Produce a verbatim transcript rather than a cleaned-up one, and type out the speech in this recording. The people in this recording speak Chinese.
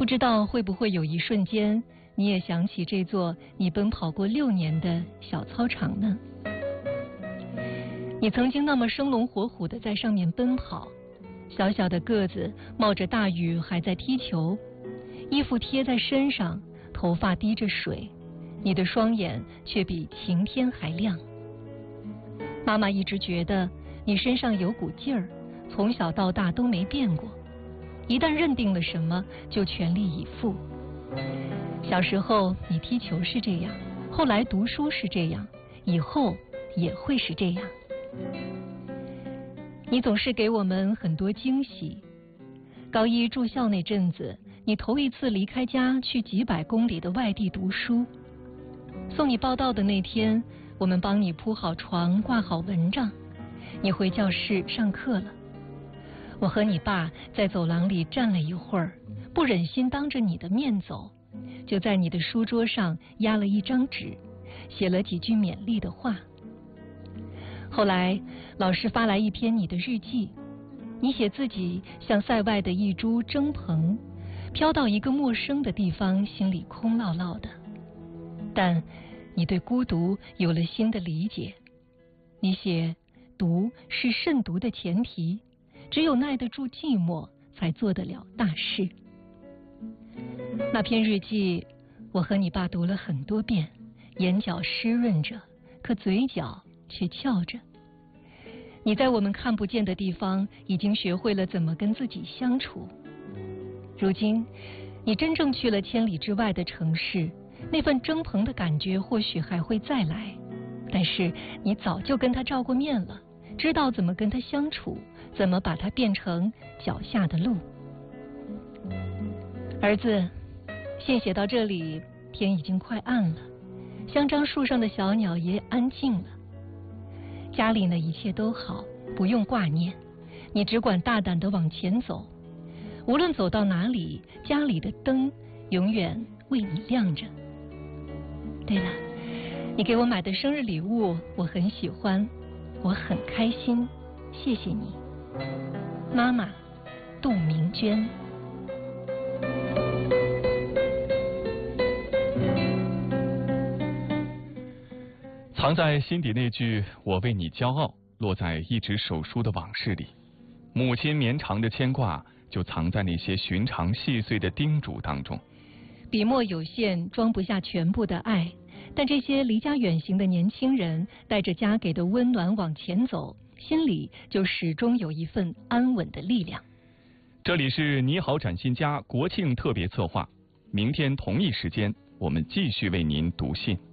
不知道会不会有一瞬间，你也想起这座你奔跑过六年的小操场呢？你曾经那么生龙活虎地在上面奔跑，小小的个子冒着大雨还在踢球，衣服贴在身上，头发滴着水，你的双眼却比晴天还亮。妈妈一直觉得你身上有股劲儿，从小到大都没变过，一旦认定了什么就全力以赴。小时候你踢球是这样，后来读书是这样，以后也会是这样。你总是给我们很多惊喜。高一住校那阵子，你头一次离开家去几百公里的外地读书。送你报到的那天，我们帮你铺好床，挂好蚊帐，你回教室上课了。我和你爸在走廊里站了一会儿，不忍心当着你的面走，就在你的书桌上压了一张纸，写了几句勉励的话。后来老师发来一篇你的日记，你写自己像塞外的一株蒸蓬，飘到一个陌生的地方，心里空落落的。但你对孤独有了新的理解。你写，读是慎独的前提，只有耐得住寂寞，才做得了大事。那篇日记，我和你爸读了很多遍，眼角湿润着，可嘴角却翘着。你在我们看不见的地方，已经学会了怎么跟自己相处。如今，你真正去了千里之外的城市，那份蒸蓬的感觉或许还会再来，但是你早就跟他照过面了，知道怎么跟他相处，怎么把它变成脚下的路。儿子，信写到这里，天已经快暗了，香樟树上的小鸟也安静了。家里呢，一切都好，不用挂念，你只管大胆地往前走，无论走到哪里，家里的灯永远为你亮着。对了，你给我买的生日礼物我很喜欢，我很开心，谢谢你，妈妈，杜明娟。 藏在心底那句我为你骄傲，落在一纸手书的往事里。母亲绵长的牵挂就藏在那些寻常细碎的叮嘱当中。 笔墨有限，装不下全部的爱，但这些离家远行的年轻人带着家给的温暖往前走，心里就始终有一份安稳的力量。 这里是你好展新家国庆特别策划，明天同一时间我们继续为您读信。